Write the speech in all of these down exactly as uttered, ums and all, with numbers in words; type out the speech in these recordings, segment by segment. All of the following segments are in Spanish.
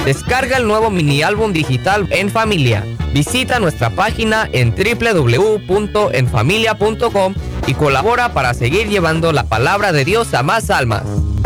Descarga el nuevo mini álbum digital En Familia. Visita nuestra página en doble u doble u doble u punto en familia punto com y colabora para seguir llevando la palabra de Dios a más almas.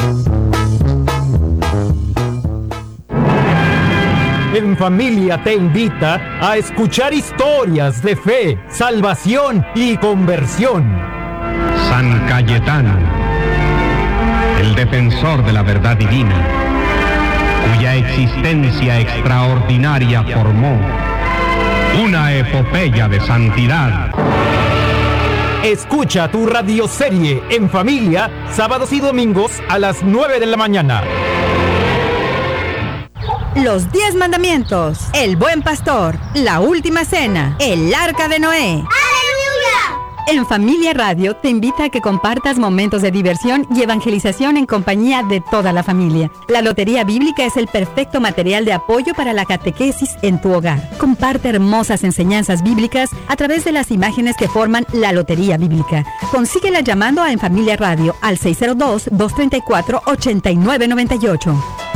En Familia te invita a escuchar historias de fe, salvación y conversión. San Cayetano, el defensor de la verdad divina, cuya existencia extraordinaria formó una epopeya de santidad. Escucha tu radioserie En Familia, sábados y domingos a las nueve de la mañana. Los diez mandamientos, el buen pastor, la última cena, el arca de Noé. ¡Aleluya! En Familia Radio te invita a que compartas momentos de diversión y evangelización en compañía de toda la familia. La Lotería Bíblica es el perfecto material de apoyo para la catequesis en tu hogar. Comparte hermosas enseñanzas bíblicas a través de las imágenes que forman la Lotería Bíblica. Consíguela llamando a En Familia Radio al seis cero dos, dos tres cuatro, ocho nueve nueve ocho.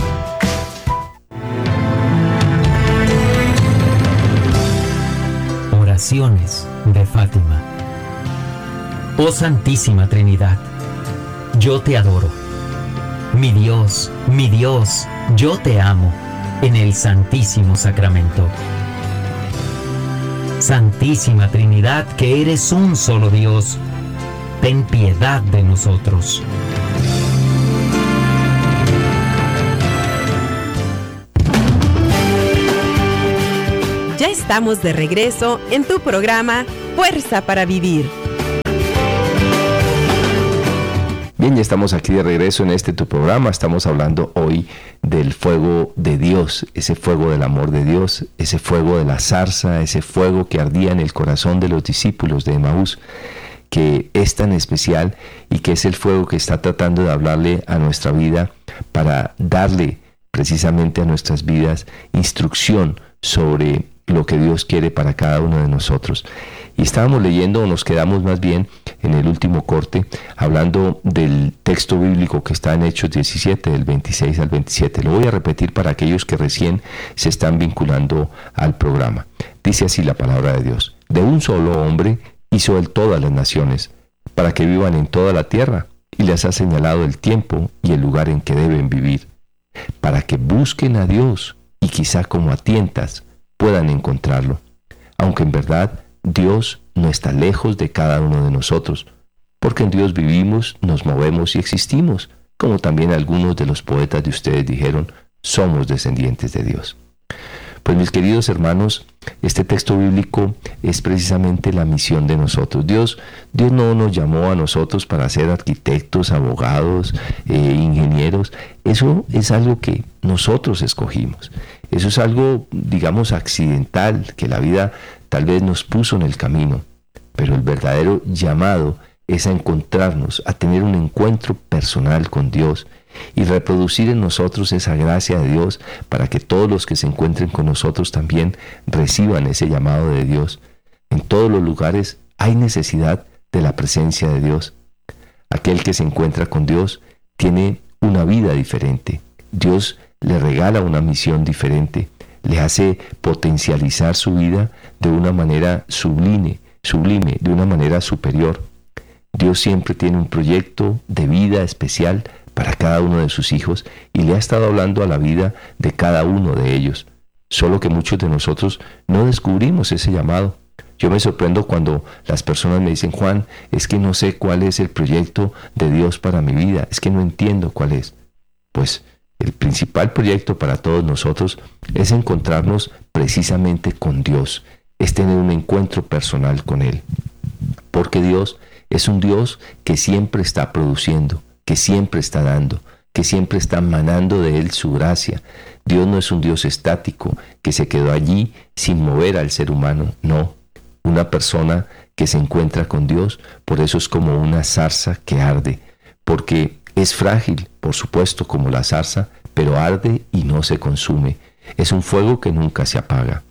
Oraciones de Fátima. Oh Santísima Trinidad, yo te adoro. Mi Dios, mi Dios, yo te amo en el Santísimo Sacramento. Santísima Trinidad, que eres un solo Dios, ten piedad de nosotros. Ya estamos de regreso en tu programa Fuerza para Vivir. Bien, ya estamos aquí de regreso en este tu programa. Estamos hablando hoy del fuego de Dios, ese fuego del amor de Dios, ese fuego de la zarza, ese fuego que ardía en el corazón de los discípulos de Emaús, que es tan especial y que es el fuego que está tratando de hablarle a nuestra vida para darle precisamente a nuestras vidas instrucción sobre lo que Dios quiere para cada uno de nosotros. Y estábamos leyendo, o nos quedamos más bien en el último corte, hablando del texto bíblico que está en Hechos diecisiete, del veintiséis al veintisiete. Lo voy a repetir para aquellos que recién se están vinculando al programa. Dice así la palabra de Dios: de un solo hombre hizo él todas las naciones, para que vivan en toda la tierra, y les ha señalado el tiempo y el lugar en que deben vivir, para que busquen a Dios y quizá como a tientas puedan encontrarlo, aunque en verdad Dios no está lejos de cada uno de nosotros, porque en Dios vivimos, nos movemos y existimos, como también algunos de los poetas de ustedes dijeron, somos descendientes de Dios. Pues mis queridos hermanos, este texto bíblico es precisamente la misión de nosotros. Dios, Dios no nos llamó a nosotros para ser arquitectos, abogados, eh, ingenieros. Eso es algo que nosotros escogimos. Eso es algo, digamos, accidental, que la vida tal vez nos puso en el camino. Pero el verdadero llamado es a encontrarnos, a tener un encuentro personal con Dios y reproducir en nosotros esa gracia de Dios para que todos los que se encuentren con nosotros también reciban ese llamado de Dios. En todos los lugares hay necesidad de la presencia de Dios. Aquel que se encuentra con Dios tiene una vida diferente. Dios le regala una misión diferente, le hace potencializar su vida de una manera sublime, sublime, de una manera superior. Dios siempre tiene un proyecto de vida especial para cada uno de sus hijos y le ha estado hablando a la vida de cada uno de ellos. Solo que muchos de nosotros no descubrimos ese llamado. Yo me sorprendo cuando las personas me dicen: Juan, es que no sé cuál es el proyecto de Dios para mi vida, es que no entiendo cuál es. Pues el principal proyecto para todos nosotros es encontrarnos precisamente con Dios, es tener un encuentro personal con Él. Porque Dios es un Dios que siempre está produciendo, que siempre está dando, que siempre está manando de Él su gracia. Dios no es un Dios estático, que se quedó allí sin mover al ser humano, no. Una persona que se encuentra con Dios, por eso es como una zarza que arde, porque es frágil, por supuesto, como la zarza, pero arde y no se consume. Es un fuego que nunca se apaga.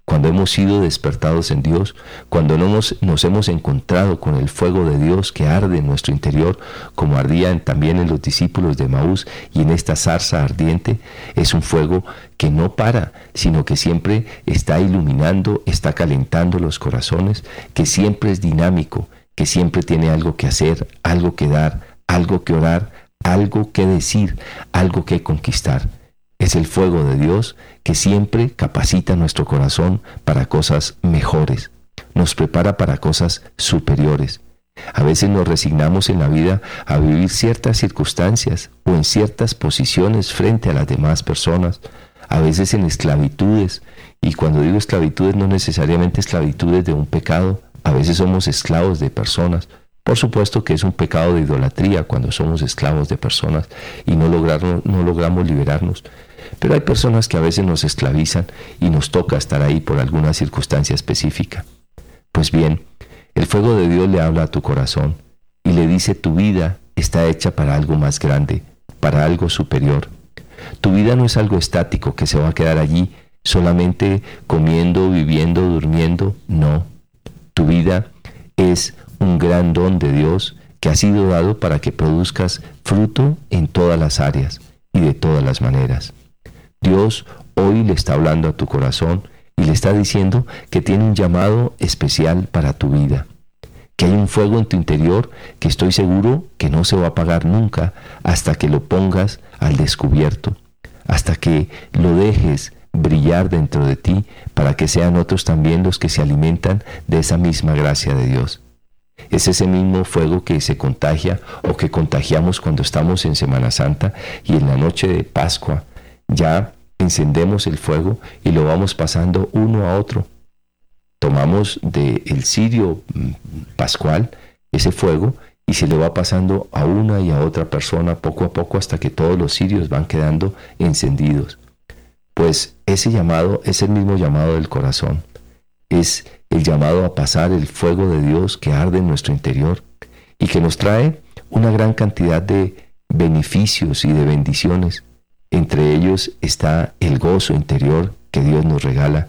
cuando hemos sido despertados en Dios, cuando nos, nos hemos encontrado con el fuego de Dios que arde en nuestro interior, como ardían también en los discípulos de Maús y en esta zarza ardiente, es un fuego que no para, sino que siempre está iluminando, está calentando los corazones, que siempre es dinámico, que siempre tiene algo que hacer, algo que dar, algo que orar, algo que decir, algo que conquistar. Es el fuego de Dios que siempre capacita nuestro corazón para cosas mejores, nos prepara para cosas superiores. A veces nos resignamos en la vida a vivir ciertas circunstancias o en ciertas posiciones frente a las demás personas, a veces en esclavitudes, y cuando digo esclavitudes no necesariamente esclavitudes de un pecado, a veces somos esclavos de personas. Por supuesto que es un pecado de idolatría cuando somos esclavos de personas y no logramos, no logramos liberarnos. Pero hay personas que a veces nos esclavizan y nos toca estar ahí por alguna circunstancia específica. Pues bien, el fuego de Dios le habla a tu corazón y le dice: tu vida está hecha para algo más grande, para algo superior. Tu vida no es algo estático que se va a quedar allí solamente comiendo, viviendo, durmiendo. No, tu vida es un gran don de Dios que ha sido dado para que produzcas fruto en todas las áreas y de todas las maneras. Dios hoy le está hablando a tu corazón y le está diciendo que tiene un llamado especial para tu vida, que hay un fuego en tu interior que estoy seguro que no se va a apagar nunca hasta que lo pongas al descubierto, hasta que lo dejes brillar dentro de ti para que sean otros también los que se alimentan de esa misma gracia de Dios. Es ese mismo fuego que se contagia o que contagiamos cuando estamos en Semana Santa y en la noche de Pascua ya encendemos el fuego y lo vamos pasando uno a otro. Tomamos del cirio pascual ese fuego y se le va pasando a una y a otra persona poco a poco hasta que todos los cirios van quedando encendidos. Pues ese llamado es el mismo llamado del corazón. Es el llamado a pasar el fuego de Dios que arde en nuestro interior y que nos trae una gran cantidad de beneficios y de bendiciones. Entre ellos está el gozo interior que Dios nos regala,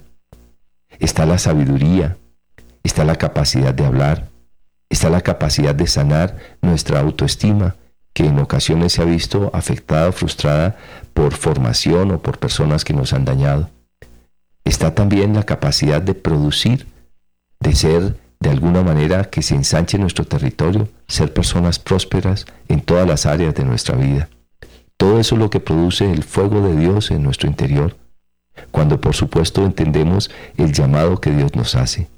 está la sabiduría, está la capacidad de hablar, está la capacidad de sanar nuestra autoestima, que en ocasiones se ha visto afectada o frustrada por formación o por personas que nos han dañado. Está también la capacidad de producir, de ser de alguna manera que se ensanche nuestro territorio, ser personas prósperas en todas las áreas de nuestra vida. Todo eso es lo que produce el fuego de Dios en nuestro interior, cuando por supuesto entendemos el llamado que Dios nos hace.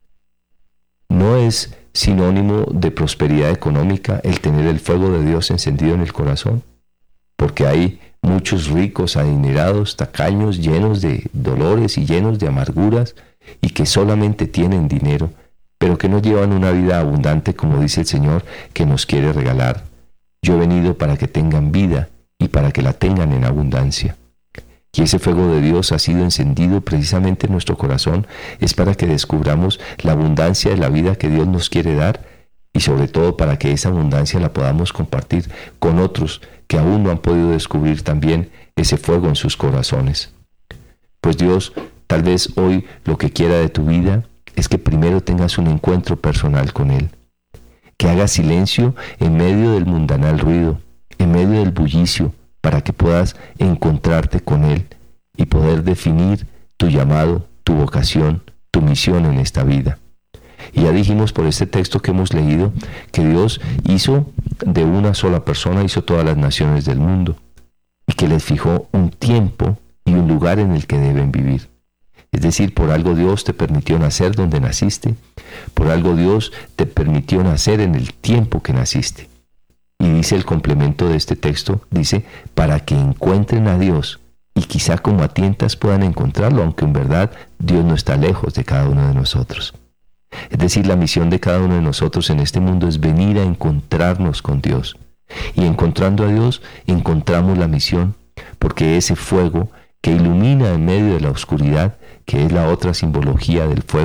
No es sinónimo de prosperidad económica el tener el fuego de Dios encendido en el corazón, porque hay muchos ricos, adinerados, tacaños, llenos de dolores y llenos de amarguras, y que solamente tienen dinero, pero que no llevan una vida abundante como dice el Señor que nos quiere regalar. Yo he venido para que tengan vida y para que la tengan en abundancia. Y ese fuego de Dios ha sido encendido precisamente en nuestro corazón, es para que descubramos la abundancia de la vida que Dios nos quiere dar y sobre todo para que esa abundancia la podamos compartir con otros que aún no han podido descubrir también ese fuego en sus corazones. Pues Dios tal vez hoy lo que quiera de tu vida es que primero tengas un encuentro personal con Él, que hagas silencio en medio del mundanal ruido, en medio del bullicio, para que puedas encontrarte con Él y poder definir tu llamado, tu vocación, tu misión en esta vida. Y ya dijimos por este texto que hemos leído que Dios hizo de una sola persona, hizo todas las naciones del mundo y que les fijó un tiempo y un lugar en el que deben vivir. Es decir, por algo Dios te permitió nacer donde naciste, por algo Dios te permitió nacer en el tiempo que naciste. Y dice el complemento de este texto, dice, para que encuentren a Dios y quizá como a tientas puedan encontrarlo, aunque en verdad Dios no está lejos de cada uno de nosotros. Es decir, la misión de cada uno de nosotros en este mundo es venir a encontrarnos con Dios. Y encontrando a Dios, encontramos la misión, porque ese fuego que ilumina en medio de la oscuridad, que es la otra simbología del fuego,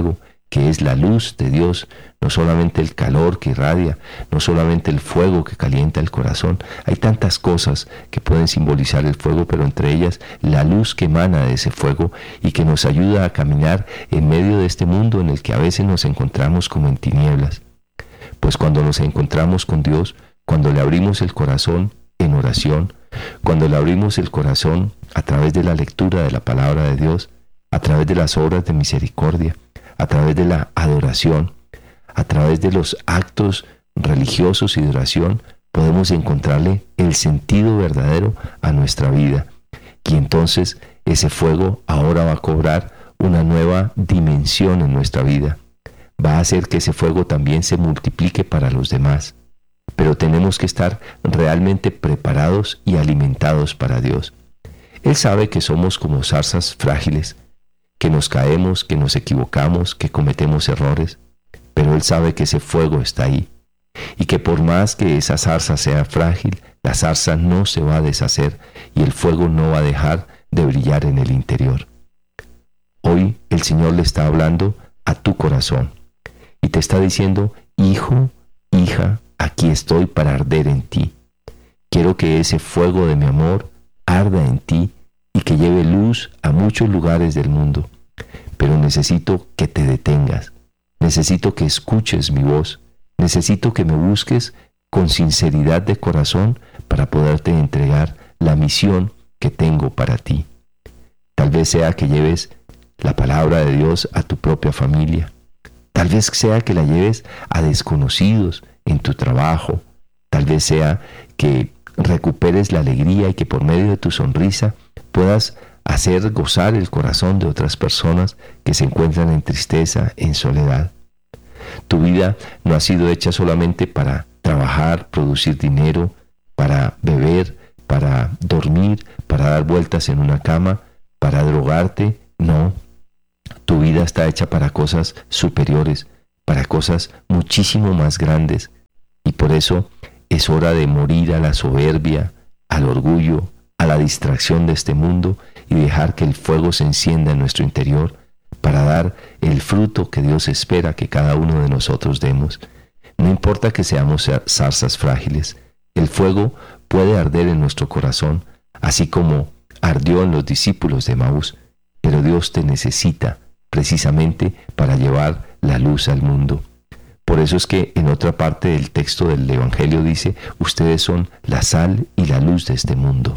que es la luz de Dios, no solamente el calor que irradia, no solamente el fuego que calienta el corazón. Hay tantas cosas que pueden simbolizar el fuego, pero entre ellas la luz que emana de ese fuego y que nos ayuda a caminar en medio de este mundo en el que a veces nos encontramos como en tinieblas. Pues cuando nos encontramos con Dios, cuando le abrimos el corazón en oración, cuando le abrimos el corazón a través de la lectura de la palabra de Dios, a través de las obras de misericordia, a través de la adoración, a través de los actos religiosos y de oración, podemos encontrarle el sentido verdadero a nuestra vida. Y entonces ese fuego ahora va a cobrar una nueva dimensión en nuestra vida. Va a hacer que ese fuego también se multiplique para los demás. Pero tenemos que estar realmente preparados y alimentados para Dios. Él sabe que somos como zarzas frágiles, que nos caemos, que nos equivocamos, que cometemos errores, pero Él sabe que ese fuego está ahí y que por más que esa zarza sea frágil, la zarza no se va a deshacer y el fuego no va a dejar de brillar en el interior. Hoy el Señor le está hablando a tu corazón y te está diciendo: hijo, hija, aquí estoy para arder en ti. Quiero que ese fuego de mi amor arda en ti y que lleve luz a muchos lugares del mundo. Pero necesito que te detengas. Necesito que escuches mi voz. Necesito que me busques con sinceridad de corazón para poderte entregar la misión que tengo para ti. Tal vez sea que lleves la palabra de Dios a tu propia familia. Tal vez sea que la lleves a desconocidos en tu trabajo. Tal vez sea que recuperes la alegría y que por medio de tu sonrisa puedas hacer gozar el corazón de otras personas que se encuentran en tristeza, en soledad. Tu vida no ha sido hecha solamente para trabajar, producir dinero, para beber, para dormir, para dar vueltas en una cama, para drogarte. No, tu vida está hecha para cosas superiores, para cosas muchísimo más grandes. Y por eso es hora de morir a la soberbia, al orgullo, a la distracción de este mundo y dejar que el fuego se encienda en nuestro interior para dar el fruto que Dios espera que cada uno de nosotros demos. No importa que seamos zarzas frágiles, el fuego puede arder en nuestro corazón, así como ardió en los discípulos de Emaús, pero Dios te necesita precisamente para llevar la luz al mundo. Por eso es que en otra parte del texto del Evangelio dice: ustedes son la sal y la luz de este mundo.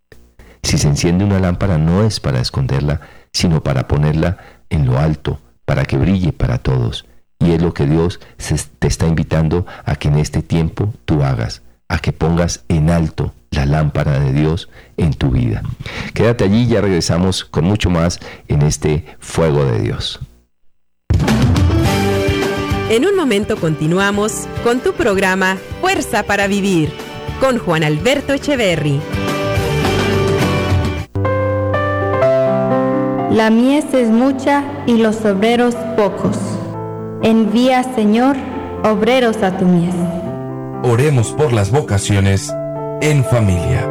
Si se enciende una lámpara no es para esconderla, sino para ponerla en lo alto, para que brille para todos. Y es lo que Dios te está invitando a que en este tiempo tú hagas, a que pongas en alto la lámpara de Dios en tu vida. Quédate allí, ya regresamos con mucho más en este fuego de Dios. En un momento continuamos con tu programa Fuerza para Vivir, con Juan Alberto Echeverry. La mies es mucha y los obreros pocos. Envía, Señor, obreros a tu mies. Oremos por las vocaciones en familia.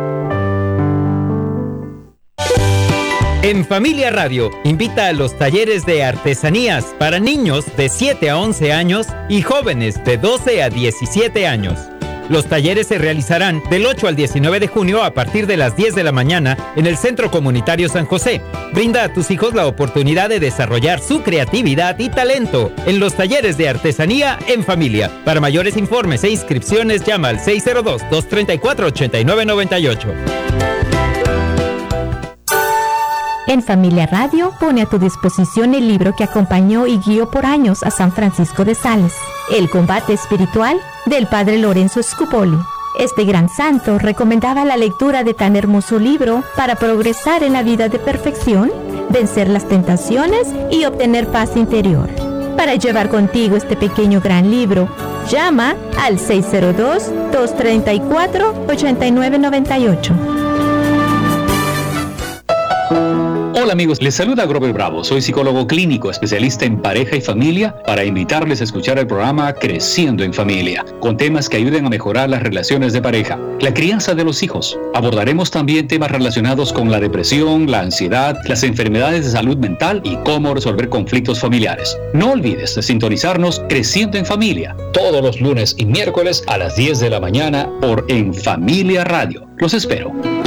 En Familia Radio invita a los talleres de artesanías para niños de siete a once años y jóvenes de doce a diecisiete años. Los talleres se realizarán del ocho al diecinueve de junio a partir de las diez de la mañana en el Centro Comunitario San José. Brinda a tus hijos la oportunidad de desarrollar su creatividad y talento en los talleres de artesanía en familia. Para mayores informes e inscripciones llama al seis cero dos, dos tres cuatro, ocho nueve nueve ocho. En Familia Radio pone a tu disposición el libro que acompañó y guió por años a San Francisco de Sales, El combate espiritual, del padre Lorenzo Scupoli. Este gran santo recomendaba la lectura de tan hermoso libro para progresar en la vida de perfección, vencer las tentaciones y obtener paz interior. Para llevar contigo este pequeño gran libro, llama al seis cero dos, dos tres cuatro, ocho nueve nueve ocho. Hola amigos, les saluda Grover Bravo. Soy psicólogo clínico, especialista en pareja y familia, para invitarles a escuchar el programa Creciendo en Familia, con temas que ayuden a mejorar las relaciones de pareja, la crianza de los hijos. Abordaremos también temas relacionados con la depresión, la ansiedad, las enfermedades de salud mental y cómo resolver conflictos familiares. No olvides de sintonizarnos Creciendo en Familia, todos los lunes y miércoles a las diez de la mañana por En Familia Radio. Los espero.